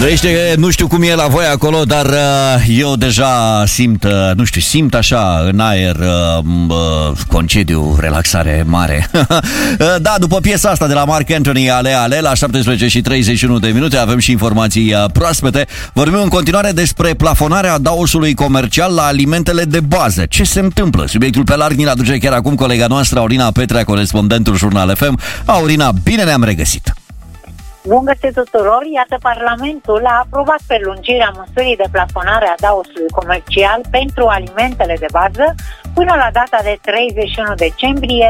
Dorește, nu știu cum e la voi acolo, dar eu deja simt așa în aer concediu, relaxare mare. Da, după piesa asta de la Marc Anthony, Ale, la 17:31 avem și informații proaspete. Vorbim în continuare despre plafonarea adaosului comercial la alimentele de bază. Ce se întâmplă? Subiectul pe larg ni-l aduce chiar acum colega noastră, Aurina Petrea, corespondentul Jurnal FM. Aurina, bine ne-am regăsit! Bun găsit tuturor! Iată, Parlamentul a aprobat prelungirea măsurii de plafonare a adaosului comercial pentru alimentele de bază până la data de 31 decembrie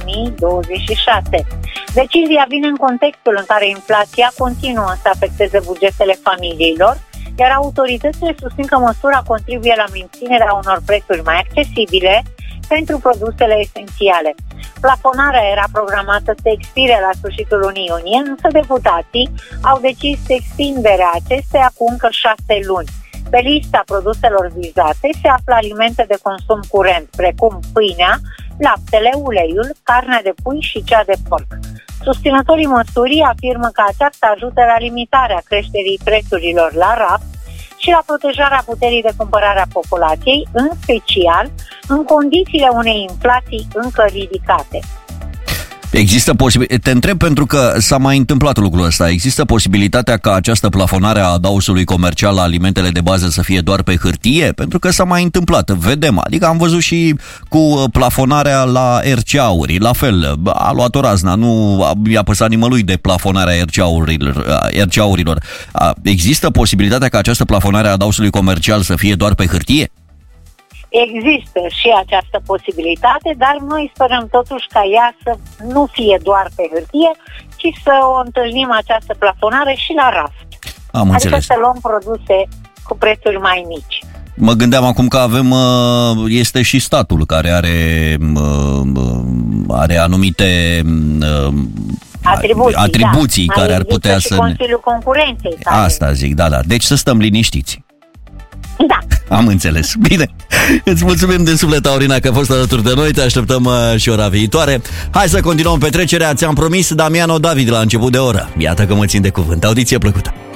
2026. Decizia vine în contextul în care inflația continuă să afecteze bugetele familiilor, iar autoritățile susțin că măsura contribuie la menținerea unor prețuri mai accesibile pentru produsele esențiale. Plafonarea era programată să expire la sfârșitul lunii iunie, însă deputații au decis extinderea acesteia cu încă 6 luni. Pe lista produselor vizate se află alimente de consum curent, precum pâinea, laptele, uleiul, carnea de pui și cea de porc. Susținătorii măsurii afirmă că aceasta ajută la limitarea creșterii prețurilor la raft și la protejarea puterii de cumpărare a populației, în special în condițiile unei inflații încă ridicate. Există te întreb pentru că s-a mai întâmplat lucrul ăsta. Există posibilitatea ca această plafonare a adaosului comercial la alimentele de bază să fie doar pe hârtie? Pentru că s-a mai întâmplat, vedem. Adică am văzut și cu plafonarea la RCA-uri. La fel, a luat o razna, nu i-a păsat nimălui de plafonarea RCA-urilor. Există posibilitatea ca această plafonare a adaosului comercial să fie doar pe hârtie? Există și această posibilitate, dar noi sperăm totuși ca ea să nu fie doar pe hârtie, ci să o întâlnim această plafonare și la raft. Am înțeles. Adică să luăm produse cu prețuri mai mici. Mă gândeam acum că este și statul care are anumite atribuții care ar putea să... Consiliul Concurenței. Asta zic, da. Deci să stăm liniștiți. Da. Am înțeles. Bine. Îți mulțumim din suflet, Aurina, că a fost alături de noi. Te așteptăm și ora viitoare. Hai să continuăm petrecerea. Ți-am promis Damiano David la început de oră. Iată că mă țin de cuvânt. Audiție plăcută.